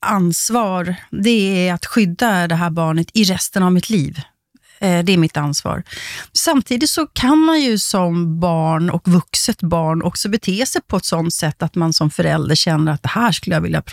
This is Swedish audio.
ansvar, det är att skydda det här barnet i resten av mitt liv. Det är mitt ansvar. Samtidigt så kan man ju som barn och vuxet barn också bete sig på ett sådant sätt att man som förälder känner att det här skulle jag vilja